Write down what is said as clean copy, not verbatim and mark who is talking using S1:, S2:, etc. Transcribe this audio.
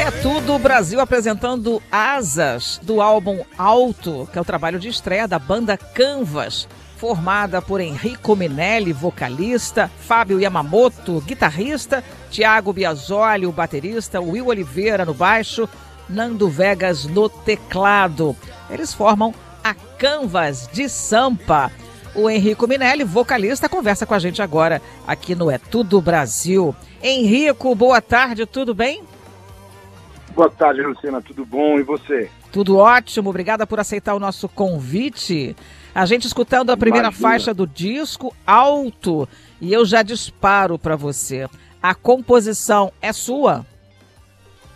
S1: É tudo Brasil apresentando Asas, do álbum Alto, que é o trabalho de estreia da banda Canvas, formada por Enrico Minelli, vocalista, Fábio Yamamoto, guitarrista, Thiago Biasoli, o baterista, Will Oliveira no baixo, Nando Vegas no teclado. Eles formam a Canvas de Sampa. O Enrico Minelli, vocalista, conversa com a gente agora aqui no É Tudo Brasil. Henrico, boa tarde, tudo bem?
S2: Boa tarde, Luciana, tudo bom? E você?
S1: Tudo ótimo, obrigada por aceitar o nosso convite. A gente escutando a primeira faixa do disco, Alto, e eu já disparo para você. A composição é sua?